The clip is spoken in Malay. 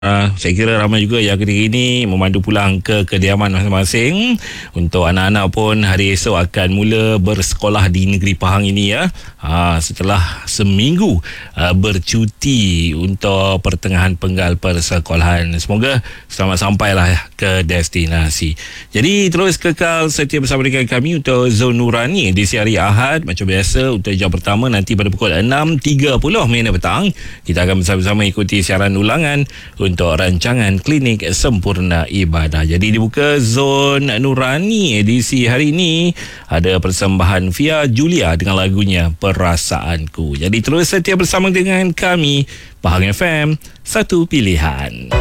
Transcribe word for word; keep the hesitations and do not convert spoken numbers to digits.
Uh, saya kira ramai juga yang ketika ini memandu pulang ke kediaman masing-masing. Untuk anak-anak pun hari esok akan mula bersekolah di negeri Pahang ini ya. Uh, setelah seminggu uh, bercuti untuk pertengahan penggal persekolahan. Semoga selamat sampailah ke destinasi. Jadi terus kekal setia bersama dengan kami untuk Zon Nurani di siari Ahad. Macam biasa untuk jam pertama nanti pada pukul enam tiga puluh minit petang. Kita akan bersama-sama ikuti siaran ulangan untuk rancangan Klinik Sempurna Ibadah. Jadi dibuka Zon Nurani edisi hari ini ada persembahan Fia Julia dengan lagunya Perasaanku. Jadi terus setia bersama dengan kami, Pahang F M, satu pilihan.